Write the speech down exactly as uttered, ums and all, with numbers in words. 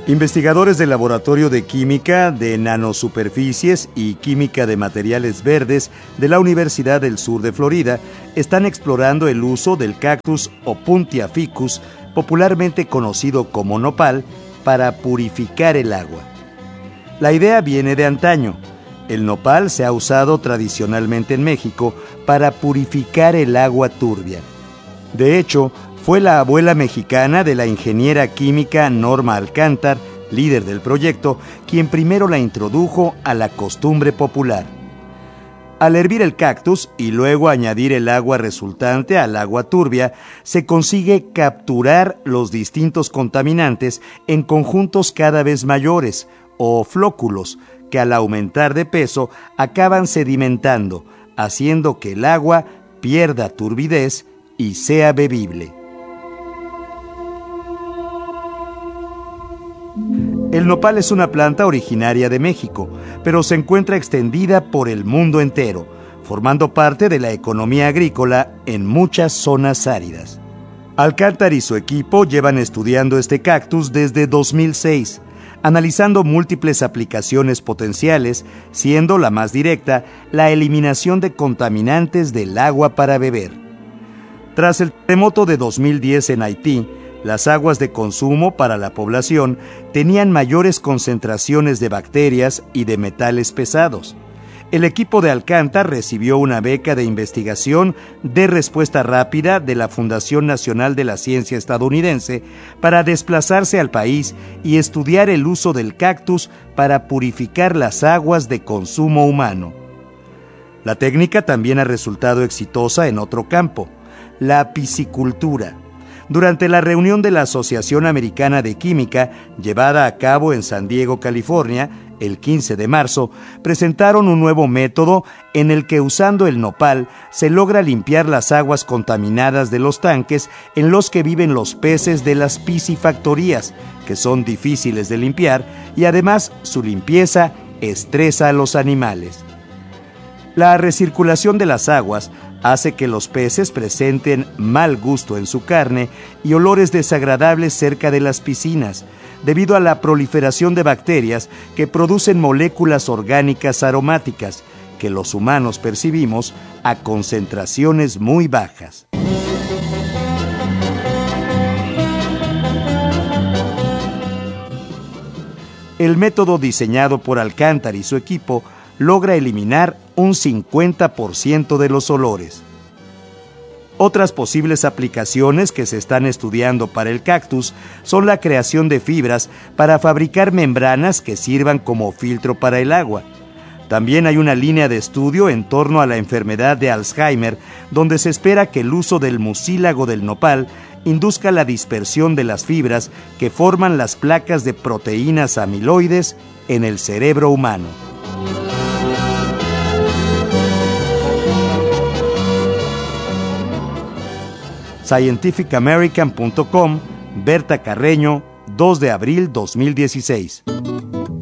Investigadores del Laboratorio de Química de Nanosuperficies y Química de Materiales Verdes de la Universidad del Sur de Florida están explorando el uso del cactus Opuntia ficus, popularmente conocido como nopal, para purificar el agua. La idea viene de antaño. El nopal se ha usado tradicionalmente en México para purificar el agua turbia. De hecho, fue la abuela mexicana de la ingeniera química Norma Alcántar, líder del proyecto, quien primero la introdujo a la costumbre popular. Al hervir el cactus y luego añadir el agua resultante al agua turbia, se consigue capturar los distintos contaminantes en conjuntos cada vez mayores, o flóculos, que al aumentar de peso acaban sedimentando, haciendo que el agua pierda turbidez y sea bebible. El nopal es una planta originaria de México, pero se encuentra extendida por el mundo entero, formando parte de la economía agrícola en muchas zonas áridas. Alcántar y su equipo llevan estudiando este cactus desde dos mil seis, analizando múltiples aplicaciones potenciales, siendo la más directa la eliminación de contaminantes del agua para beber. Tras el terremoto de dos mil diez en Haití, las aguas de consumo para la población tenían mayores concentraciones de bacterias y de metales pesados. El equipo de Alcántar recibió una beca de investigación de respuesta rápida de la Fundación Nacional de la Ciencia estadounidense para desplazarse al país y estudiar el uso del cactus para purificar las aguas de consumo humano. La técnica también ha resultado exitosa en otro campo, la piscicultura. Durante la reunión de la Asociación Americana de Química, llevada a cabo en San Diego, California, el quince de marzo, presentaron un nuevo método en el que usando el nopal se logra limpiar las aguas contaminadas de los tanques en los que viven los peces de las piscifactorías, que son difíciles de limpiar, y además su limpieza estresa a los animales. La recirculación de las aguas hace que los peces presenten mal gusto en su carne y olores desagradables cerca de las piscinas, debido a la proliferación de bacterias que producen moléculas orgánicas aromáticas que los humanos percibimos a concentraciones muy bajas. El método diseñado por Alcántar y su equipo logra eliminar un cincuenta por ciento de los olores. Otras posibles aplicaciones que se están estudiando para el cactus son la creación de fibras para fabricar membranas que sirvan como filtro para el agua. También hay una línea de estudio en torno a la enfermedad de Alzheimer, donde se espera que el uso del mucílago del nopal induzca la dispersión de las fibras que forman las placas de proteínas amiloides en el cerebro humano. scientific american punto com, Berta Carreño, dos de abril dos mil dieciséis.